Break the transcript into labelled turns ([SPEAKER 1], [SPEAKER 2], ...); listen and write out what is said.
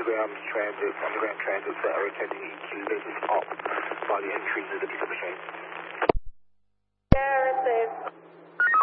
[SPEAKER 1] underground transits that are attending EQ, they're just up by the entries of the pickup machine.